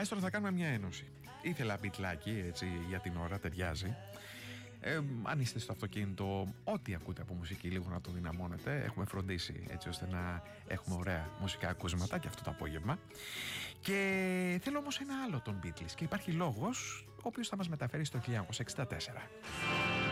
Μαέστρο, θα κάνουμε μια ένωση. Ήθελα μπιτλάκι, έτσι για την ώρα, ταιριάζει. Αν είστε στο αυτοκίνητο, ό,τι ακούτε από μουσική, λίγο να το δυναμώνετε. Έχουμε φροντίσει έτσι ώστε να έχουμε ωραία μουσικά ακούσματα και αυτό το απόγευμα. Και θέλω όμως ένα άλλο των Beatles, και υπάρχει λόγος ο οποίος θα μας μεταφέρει στο 1964.